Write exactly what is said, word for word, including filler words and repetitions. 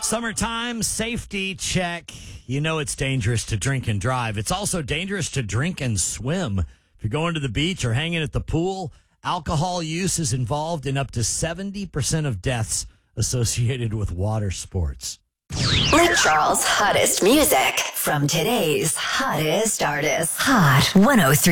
Summertime safety check. You know it's dangerous to drink and drive. It's also dangerous to drink and swim. If you're going to the beach or hanging at the pool, alcohol use is involved in up to seventy percent of deaths associated with water sports. Lake Charles' hottest music from today's hottest artists. Hot one oh three.